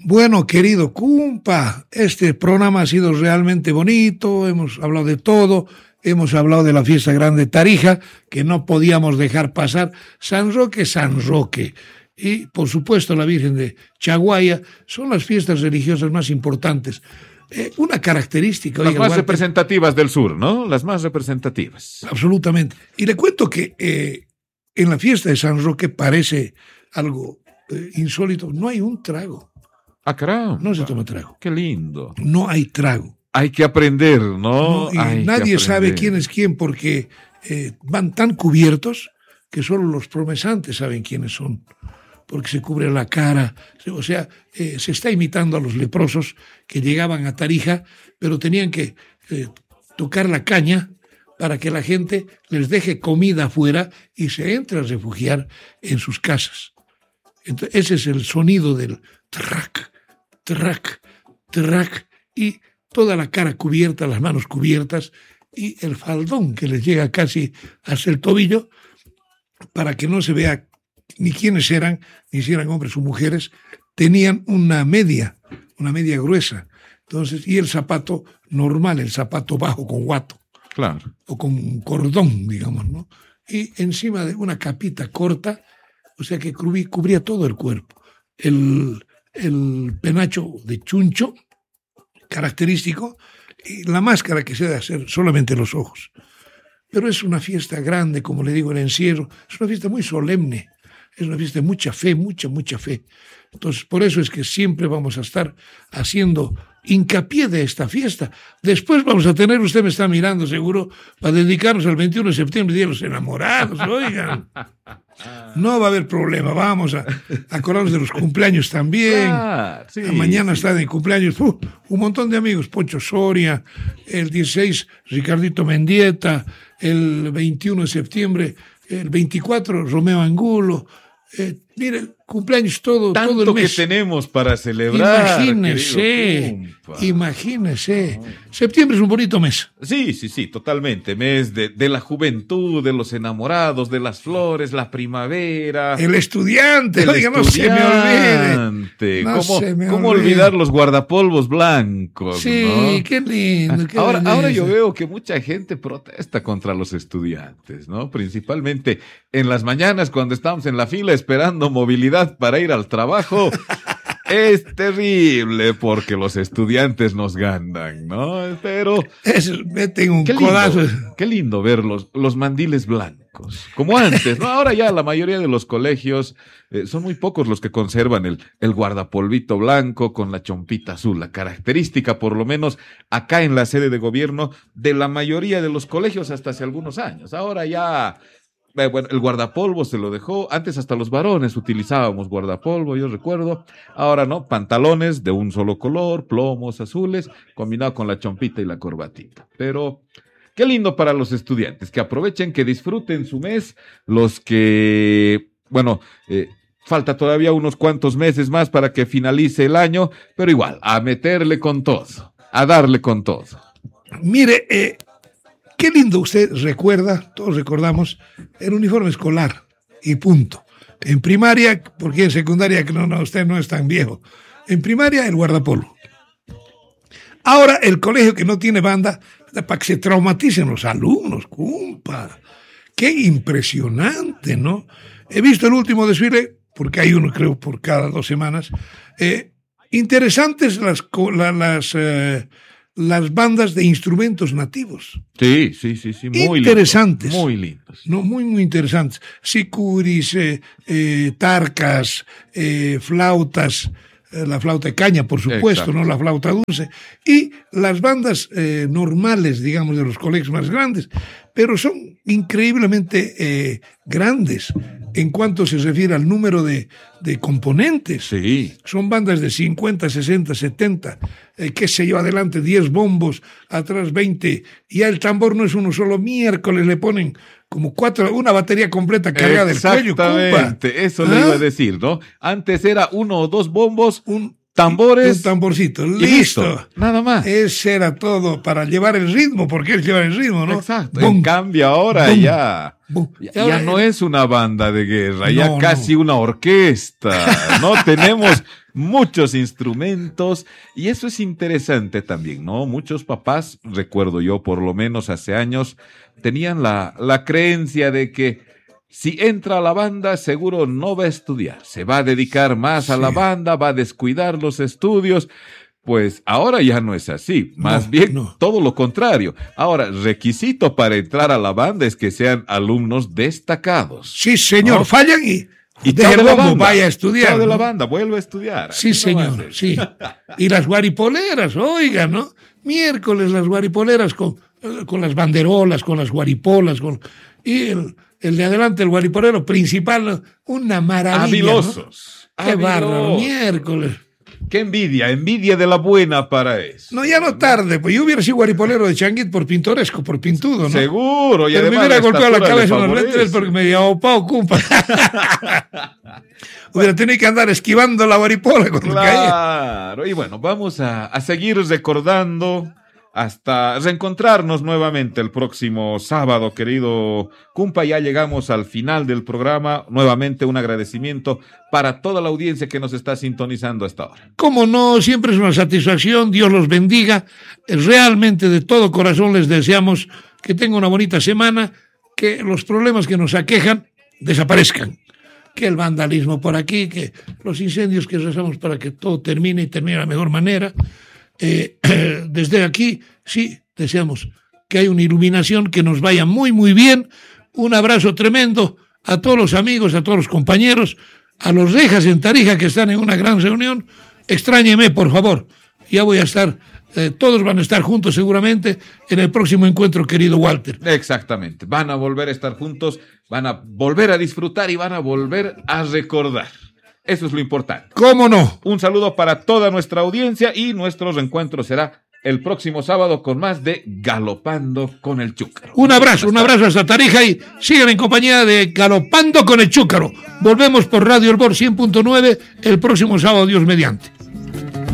Bueno, querido Cumpa, este programa ha sido realmente bonito, hemos hablado de todo, hemos hablado de la fiesta grande de Tarija, que no podíamos dejar pasar, San Roque, San Roque, y por supuesto la Virgen de Chaguaya, son las fiestas religiosas más importantes. Una característica... Las más representativas del sur, ¿no? Las más representativas. Absolutamente. Y le cuento que en la fiesta de San Roque parece algo insólito, no hay un trago. Ah, caramba. No se toma trago. Qué lindo. No hay trago. Hay que aprender, ¿no? Y nadie sabe quién es quién porque van tan cubiertos que solo los promesantes saben quiénes son, porque se cubre la cara. O sea, se está imitando a los leprosos que llegaban a Tarija, pero tenían que tocar la caña para que la gente les deje comida afuera y se entre a refugiar en sus casas. Entonces, ese es el sonido del trac, trac, trac, y toda la cara cubierta, las manos cubiertas, y el faldón que les llega casi hasta el tobillo, para que no se vea ni quiénes eran, ni si eran hombres o mujeres. Tenían una media gruesa, entonces, y el zapato normal, el zapato bajo con guato. Claro. O con cordón, digamos, ¿no? Y encima de una capita corta, o sea que cubría todo el cuerpo. El penacho de chuncho, característico, y la máscara que se debe hacer solamente los ojos. Pero es una fiesta grande, como le digo, el encierro, es una fiesta muy solemne, es una fiesta de mucha fe, mucha fe. Entonces, por eso es que siempre vamos a estar haciendo hincapié de esta fiesta. Después vamos a tener, usted me está mirando seguro, para dedicarnos al 21 de septiembre, Día de los Enamorados, oigan. No va a haber problema, vamos a acordarnos de los cumpleaños también. Sí, mañana está de cumpleaños un montón de amigos, Pocho Soria, el 16 Ricardito Mendieta, el 21 de septiembre, el 24 Romeo Angulo. Mire, cumpleaños todo el mes. Tanto que tenemos para celebrar. Imagínese. Septiembre es un bonito mes. Sí, totalmente. Mes de la juventud, de los enamorados, de las flores, la primavera. El estudiante, no se me olvide. ¿Cómo olvidar los guardapolvos blancos? Sí, ¿no? Qué lindo. Ahora yo veo que mucha gente protesta contra los estudiantes, ¿no? Principalmente en las mañanas cuando estamos en la fila esperando movilidad para ir al trabajo. Es terrible porque los estudiantes nos ganan, ¿no? Pero meten un codazo. Qué lindo ver los mandiles blancos, como antes, ¿no? Ahora ya la mayoría de los colegios son muy pocos los que conservan el guardapolvito blanco con la chompita azul, la característica, por lo menos acá en la sede de gobierno, de la mayoría de los colegios hasta hace algunos años. Ahora ya... Bueno, el guardapolvo se lo dejó. Antes hasta los varones utilizábamos guardapolvo, yo recuerdo. Ahora no, pantalones de un solo color, plomos azules, combinado con la chompita y la corbatita. Pero qué lindo para los estudiantes, que aprovechen, que disfruten su mes. Los que, falta todavía unos cuantos meses más para que finalice el año, pero igual, a meterle con todo, a darle con todo. Mire, qué lindo usted recuerda, todos recordamos, el uniforme escolar y punto. En primaria, porque en secundaria, usted no es tan viejo. En primaria, el guardapolvo. Ahora, el colegio que no tiene banda, para que se traumaticen los alumnos, cumpa. Qué impresionante, ¿no? He visto el último desfile, porque hay uno, creo, por cada 2 semanas. Interesantes las bandas de instrumentos nativos. Sí, muy interesantes. Muy lindos. No, muy interesantes. Sicuris, tarcas, flautas, la flauta de caña, por supuesto, exacto, no la flauta dulce, y las bandas normales, digamos, de los colegios más grandes, pero son increíblemente grandes en cuanto se refiere al número de componentes. Sí. Son bandas de 50, 60, 70, qué sé yo, adelante 10 bombos, atrás 20, y ya el tambor no es uno solo, miércoles le ponen como 4, una batería completa cargada del cuello. Exactamente, eso le iba a decir, ¿no? Antes era 1 o 2 bombos, tambores. Un tamborcito, listo. Nada más. Ese era todo para llevar el ritmo, porque es llevar el ritmo, ¿no? Exacto. En cambio ahora ya Ya no es una banda de guerra, ya casi una orquesta, ¿no? Tenemos muchos instrumentos y eso es interesante también, ¿no? Muchos papás, recuerdo yo por lo menos hace años, tenían la creencia de que si entra a la banda seguro no va a estudiar, se va a dedicar más a la banda, va a descuidar los estudios. Pues ahora ya no es así, más bien todo lo contrario. Ahora, requisito para entrar a la banda es que sean alumnos destacados. Sí, señor, ¿no? Fallan y de la banda, vaya a estudiar. De la banda, vuelve a estudiar. Sí, señor, sí. Y las guaripoleras, oiga, ¿no? Miércoles las guaripoleras con las banderolas, con las guaripolas, y el de adelante, el guaripolero principal, una maravilla. Habilosos. ¿No? Qué bárbaro, miércoles. Qué envidia de la buena para eso. No, ya no tarde, pues yo hubiera sido guaripolero de Changuit por pintoresco, por pintudo, ¿no? Seguro, y pero además me hubiera golpeado la cabeza en los lentes porque me había opado, cumpa. Hubiera tenido que andar esquivando la guaripola cuando caía. Claro, y bueno, vamos a seguir recordando hasta reencontrarnos nuevamente el próximo sábado, querido Cumpa. Ya llegamos al final del programa. Nuevamente un agradecimiento para toda la audiencia que nos está sintonizando hasta ahora. Cómo no, siempre es una satisfacción. Dios los bendiga. Realmente de todo corazón les deseamos que tengan una bonita semana, que los problemas que nos aquejan desaparezcan, que el vandalismo por aquí, que los incendios que rezamos para que todo termine y termine de la mejor manera. Desde aquí, sí, deseamos que haya una iluminación, que nos vaya muy, muy bien. Un abrazo tremendo a todos los amigos, a todos los compañeros, a los rejas en Tarija que están en una gran reunión. Extrañeme, por favor. Ya voy a estar, todos van a estar juntos seguramente en el próximo encuentro, querido Walter. Exactamente. Van a volver a estar juntos, van a volver a disfrutar y van a volver a recordar. Eso es lo importante. ¿Cómo no? Un saludo para toda nuestra audiencia y nuestro reencuentro será el próximo sábado con más de Galopando con el Chúcaro. Un abrazo hasta Tarija y sigan en compañía de Galopando con el Chúcaro. Volvemos por Radio El Bor 100.9 el próximo sábado, Dios mediante.